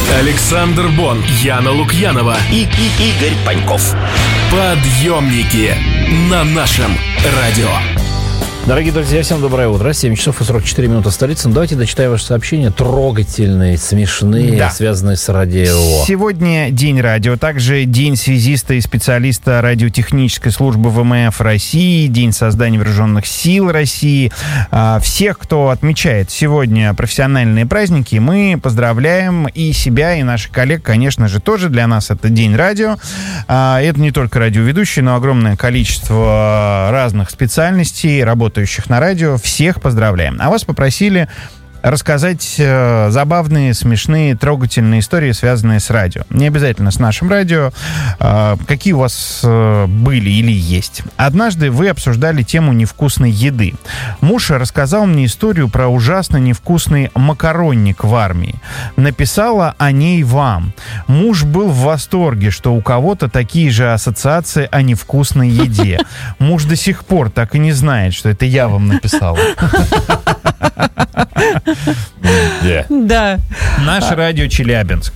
Александр Бон, Яна Лукьянова и Игорь Паньков. Подъемники на нашем радио. Дорогие друзья, всем доброе утро. 7 часов и 44 минуты в столице. Давайте дочитаю ваши сообщения. Трогательные, смешные, да, связанные с радио. Сегодня День радио. Также День связиста и специалиста радиотехнической службы ВМФ России, День создания вооруженных сил России. Всех, кто отмечает сегодня профессиональные праздники, мы поздравляем и себя, и наших коллег, конечно же, тоже. Для нас это День радио. Это не только радиоведущие, но огромное количество разных специальностей, работающих на радио. Всех поздравляем. А вас попросили рассказать забавные, смешные, трогательные истории, связанные с радио. Не обязательно с нашим радио. Какие у вас были или есть? Однажды вы обсуждали тему невкусной еды. Муж рассказал мне историю про ужасно невкусный макаронник в армии. Написала о ней вам. Муж был в восторге, что у кого-то такие же ассоциации о невкусной еде. Муж до сих пор так и не знает, что это я вам написала. Да. Наше радио Челябинск.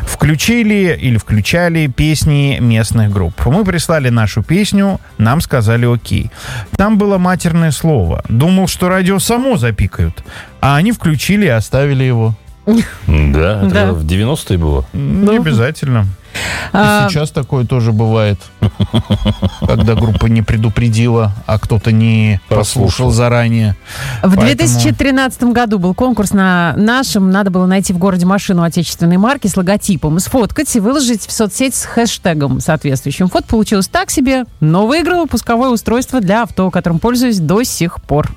Включали песни местных групп. Мы прислали нашу песню, нам сказали окей. Там было матерное слово. Думал, что радио само запикают. А они включили и оставили его. Да, это в 90-е было. Не обязательно. И сейчас такое тоже бывает. Когда группа не предупредила, а кто-то не послушал заранее. В 2013 году был конкурс на нашем. Надо было найти в городе машину отечественной марки с логотипом, сфоткать и выложить в соцсеть с хэштегом соответствующим. Фото получилось так себе, но выиграло пусковое устройство для авто, которым пользуюсь до сих пор.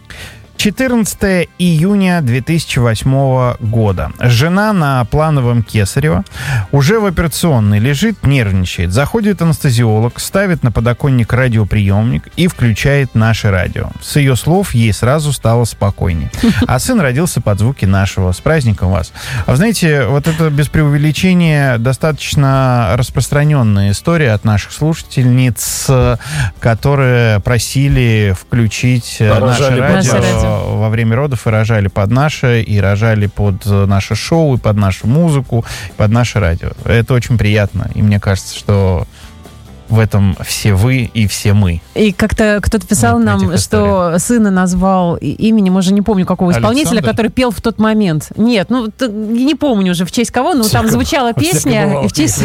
14 июня 2008 года. Жена на плановом Кесарево. Уже в операционной лежит, нервничает. Заходит анестезиолог, ставит на подоконник радиоприемник и включает наше радио. С ее слов ей сразу стало спокойнее. А сын родился под звуки нашего. С праздником вас. А вы знаете, вот это без преувеличения достаточно распространенная история от наших слушательниц, которые просили включить наше радио во время родов и рожали под наше, и рожали под наше шоу, и под нашу музыку, и под наше радио. Это очень приятно, и мне кажется, что в этом все вы и все мы. И как-то кто-то писал вот нам, что сына назвал именем, уже не помню какого исполнителя, Александр? Который пел в тот момент. Нет, не помню уже в честь кого, но там звучала песня, и в честь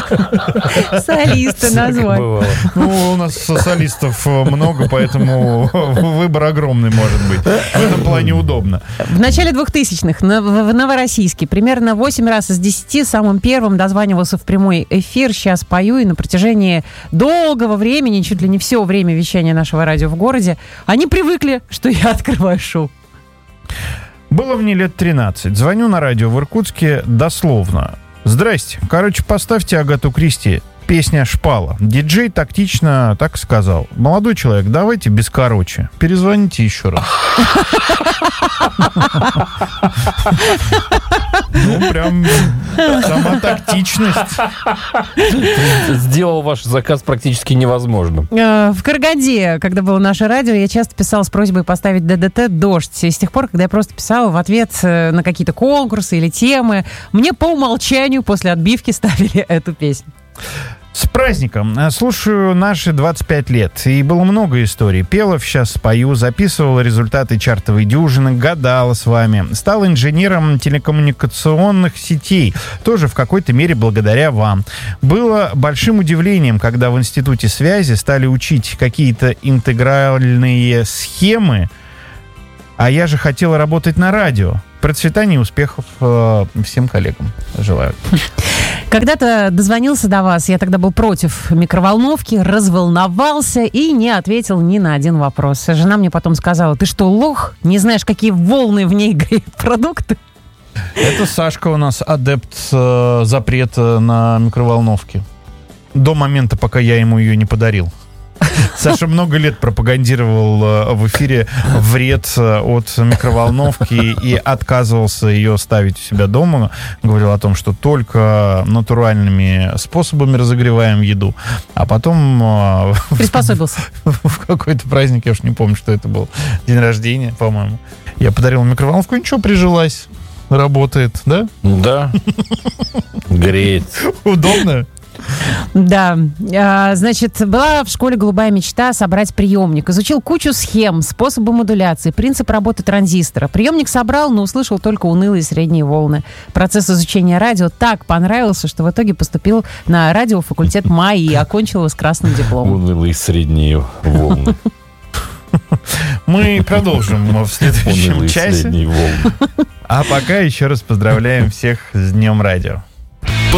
солиста назвали. У нас солистов много, поэтому выбор огромный может быть. В этом плане удобно. В начале 2000-х в Новороссийске примерно 8 раз из 10 самым первым дозванивался в прямой эфир. Сейчас пою, и на протяжении долгого времени, чуть ли не все время вещания нашего радио в городе, они привыкли, что я открываю шоу. Было мне лет 13. Звоню на радио в Иркутске дословно. Здрасте. Поставьте Агату Кристи. Песня «Шпала». Диджей тактично так сказал. Молодой человек, давайте без короче. Перезвоните еще раз. Прям сама тактичность. Сделал ваш заказ практически невозможным. В Караганде, когда было наше радио, я часто писала с просьбой поставить ДДТ «Дождь». И с тех пор, когда я просто писала в ответ на какие-то конкурсы или темы, мне по умолчанию после отбивки ставили эту песню. С праздником. Слушаю наши 25 лет. И было много историй. Пела, сейчас спою, записывала результаты чартовой дюжины, гадала с вами. Стала инженером телекоммуникационных сетей. Тоже в какой-то мере благодаря вам. Было большим удивлением, когда в Институте связи стали учить какие-то интегральные схемы. А я же хотела работать на радио. Процветания и успехов всем коллегам желаю. Когда-то дозвонился до вас, я тогда был против микроволновки, разволновался и не ответил ни на один вопрос. Жена мне потом сказала: ты что, лох? Не знаешь, какие волны в ней греют продукты? Это Сашка у нас адепт запрета на микроволновки. До момента, пока я ему ее не подарил. Саша много лет пропагандировал в эфире вред от микроволновки и отказывался ее ставить у себя дома. Говорил о том, что только натуральными способами разогреваем еду. А потом... Приспособился. В какой-то праздник, я уж не помню, что это был. День рождения, по-моему. Я подарил микроволновку, ничего, прижилась. Работает, да? Да. Греет. Удобно. Да, значит, была в школе голубая мечта собрать приемник. Изучил кучу схем, способы модуляции, принцип работы транзистора. Приемник собрал, но услышал только унылые средние волны. Процесс изучения радио так понравился, что в итоге поступил на радиофакультет МАИ и окончил его с красным дипломом. Унылые средние волны. Мы продолжим в следующем Унылые часе. средние волны. А пока еще раз поздравляем всех с Днем радио.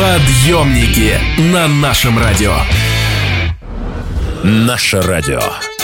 Подъемники на нашем радио. Наше радио.